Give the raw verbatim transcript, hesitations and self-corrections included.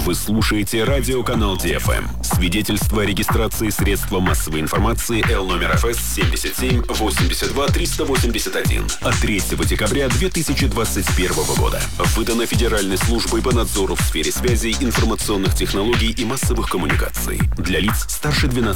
Вы слушаете радиоканал Ди Эф Эм. Свидетельство о регистрации средства массовой информации Л номер Эф Эс семьдесят семь восемьдесят два триста восемьдесят один от третьего декабря две тысячи двадцать первого года. Выдано Федеральной службой по надзору в сфере связей, информационных технологий и массовых коммуникаций. Для лиц старше двенадцати